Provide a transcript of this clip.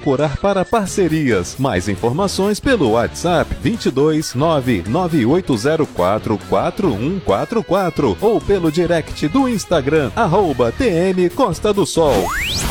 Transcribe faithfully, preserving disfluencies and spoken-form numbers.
procurar para parcerias. Mais informações pelo WhatsApp vinte e dois nove nove oito zero quatro quatro um quatro quatro ou pelo direct do Instagram, arroba T M Costa do Sol.